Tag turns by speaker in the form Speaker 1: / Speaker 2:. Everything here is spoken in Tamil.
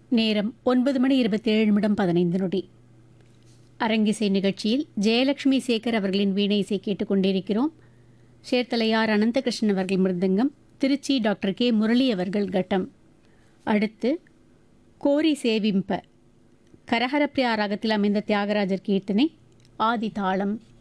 Speaker 1: நேரம் 9:27:15 அரங்கிசை நிகழ்ச்சியில் ஜெயலட்சுமி சேகர் அவர்களின் வீணை இசை கேட்டுக்கொண்டிருக்கிறோம். சேர்த்தலையார் அனந்தகிருஷ்ணன் அவர்கள் மிருதங்கம், திருச்சி டாக்டர் கே முரளி அவர்கள் கட்டம். அடுத்து கோரி சேவிம்ப கரஹரப்பிரியா ராகத்தில் அமைந்த தியாகராஜர் கீர்த்தனை ஆதி தாளம்.